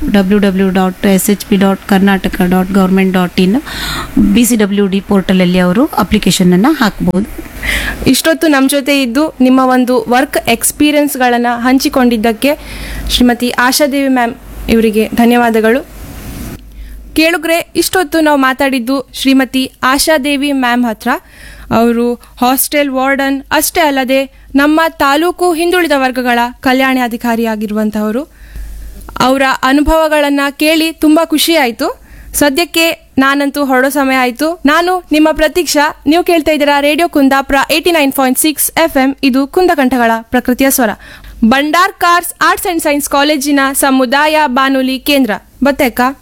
www.shp.karnataka.government.in BCWD ಪೋರ್ಟಲಲ್ಲಿ ಅವರು ಅಪ್ಲಿಕೇಶನನ್ನು ಹಾಕ್ಬೋದು. ಇಷ್ಟೊತ್ತು ನಮ್ಮ ಜೊತೆ ಇದ್ದು ನಿಮ್ಮ ಒಂದು ವರ್ಕ್ ಎಕ್ಸ್ಪೀರಿಯನ್ಸ್ಗಳನ್ನು ಹಂಚಿಕೊಂಡಿದ್ದಕ್ಕೆ ಶ್ರೀಮತಿ ಆಶಾದೇವಿ ಮ್ಯಾಮ್ ಇವರಿಗೆ ಧನ್ಯವಾದಗಳು. ಕೇಳುಗ್ರೆ, ಇಷ್ಟೊತ್ತು ನಾವು ಮಾತಾಡಿದ್ದು ಶ್ರೀಮತಿ ಆಶಾದೇವಿ ಮ್ಯಾಮ್ ಹತ್ರ. ಅವರು ಹಾಸ್ಟೆಲ್ ವಾರ್ಡನ್ ಅಷ್ಟೇ ಅಲ್ಲದೆ ನಮ್ಮ ತಾಲೂಕು ಹಿಂದುಳಿದ ವರ್ಗಗಳ ಕಲ್ಯಾಣಾಧಿಕಾರಿಯಾಗಿರುವಂಥವರು. ಅವರ ಅನುಭವಗಳನ್ನು ಕೇಳಿ ತುಂಬ ಖುಷಿ ಆಯಿತು. ಸದ್ಯಕ್ಕೆ ನಾನಂತೂ ಹೊರಡೋ ಸಮಯ ಆಯಿತು. ನಾನು ನಿಮ್ಮ ಪ್ರತೀಕ್ಷಾ. ನೀವು ಕೇಳ್ತಾ ಇದ್ದೀರಾ ರೇಡಿಯೋ ಕುಂದಾಪುರ 89.6 FM. ಇದು ಕುಂದಕಂಠಗಳ ಪ್ರಕೃತಿಯ ಸ್ವರ. Bhandar cars arts and science ಕಾಲೇಜಿನ ಸಮುದಾಯ ಬಾನುಲಿ ಕೇಂದ್ರ. ಬತ್ತೆಕ್ಕ